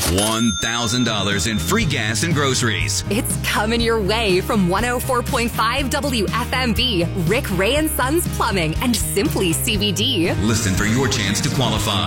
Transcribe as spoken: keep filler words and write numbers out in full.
one thousand dollars in free gas and groceries. It's coming your way from one oh four point five W F M B, Rick Ray and Sons Plumbing, and Simply C B D. Listen for your chance to qualify.